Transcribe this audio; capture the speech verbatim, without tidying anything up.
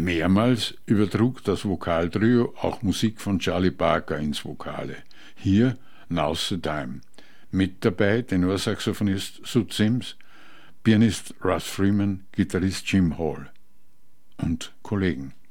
Mehrmals übertrug das Vokaltrio auch Musik von Charlie Parker ins Vokale. Hier Now's the Time. Mit dabei Tenorsaxophonist Sud Sims, Pianist Russ Freeman, Gitarrist Jim Hall und Kollegen.